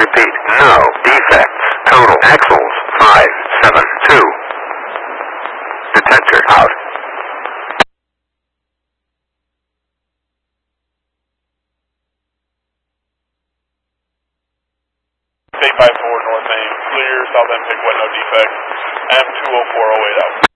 Repeat, no defects. Total axles 572. Detector out. 854 North Main, clear, South End Pickwood, no defects. M20408 out.